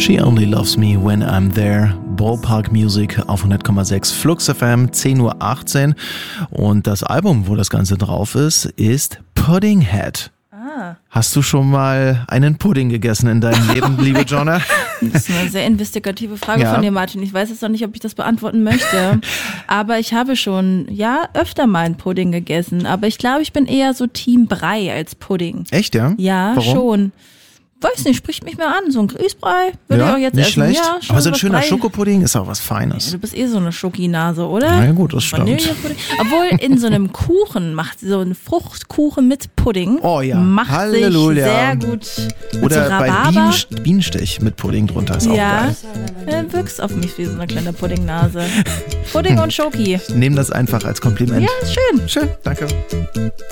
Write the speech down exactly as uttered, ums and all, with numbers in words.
She Only Loves Me When I'm There. Ballpark Music auf hundert Komma sechs Flux F M, zehn Uhr achtzehn. Und das Album, wo das Ganze drauf ist, ist Puddinghead. Ah. Hast du schon mal einen Pudding gegessen in deinem Leben, liebe Jonna? Das ist eine sehr investigative Frage ja. von dir, Martin. Ich weiß jetzt noch nicht, ob ich das beantworten möchte. Aber ich habe schon, ja, öfter mal einen Pudding gegessen. Aber ich glaube, ich bin eher so Team Brei als Pudding. Echt, ja? Ja, Warum? Schon. Weiß nicht, spricht mich mehr an. So ein Grießbrei würde ja, ich auch jetzt nicht essen. Schlecht. Ja, aber so ein schöner Brei. Schokopudding ist auch was Feines. Ja, du bist eh so eine Schokinase, oder? Na ja, gut, das stimmt. Obwohl in so einem Kuchen macht so ein Fruchtkuchen mit Pudding. Oh ja, macht Halleluja. sich sehr gut mit oder so bei Rhabarber. Bienen, Bienenstich mit Pudding drunter ist auch ja, geil. Ja, wirkst auf mich wie so eine kleine Puddingnase. Pudding und Schoki. Nehm das einfach als Kompliment. Ja, ist schön. Schön, danke.